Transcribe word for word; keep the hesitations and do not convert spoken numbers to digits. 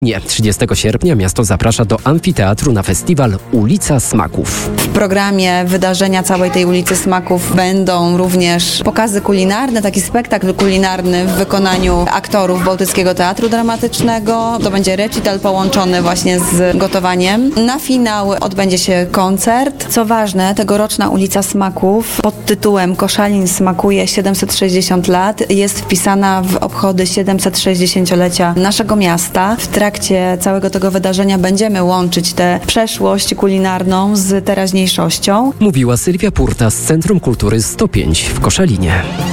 Nie, trzydziestego sierpnia miasto zaprasza do amfiteatru na festiwal Ulica Smaków. W programie wydarzenia całej tej Ulicy Smaków będą również pokazy kulinarne, taki spektakl kulinarny w wykonaniu aktorów Bałtyckiego Teatru Dramatycznego. To będzie recital połączony właśnie z gotowaniem. Na finał odbędzie się koncert. Co ważne, tegoroczna Ulica Smaków pod tytułem Koszalin smakuje siedemset sześćdziesiąt lat jest wpisana w obchody siedemset sześćdziesięciolecia naszego miasta. W trakcie całego tego wydarzenia będziemy łączyć tę przeszłość kulinarną z teraźniejszością. Mówiła Sylwia Purta z Centrum Kultury sto pięć w Koszalinie.